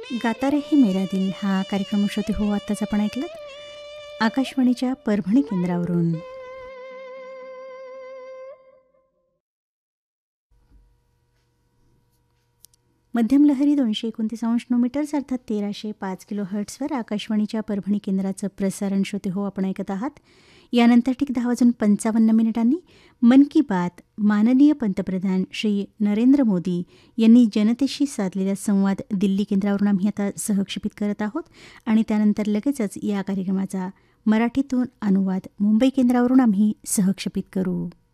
गाता रहे मेरा दिल हा कार्यक्रम श्रोते हो आत्ताच आपण ऐकलात आकाशवाणीच्या परभणी केंद्रावरून. मध्यम लहरी 229 मीटर्स अर्थात 1305 किलो हर्ट्सवर आकाशवाणीच्या परभणी केंद्राचं प्रसारण श्रोते हो आपण ऐकत आहात. यानंतर ठीक 10:55 मन की बात माननीय पंतप्रधान श्री नरेंद्र मोदी यांनी जनतेशी साधलेला संवाद दिल्ली केंद्रावरून आम्ही आता सहक्षेपित करत आहोत आणि त्यानंतर लगेचच या कार्यक्रमाचा मराठीतून अनुवाद मुंबई केंद्रावरून आम्ही सहक्षेपित करू.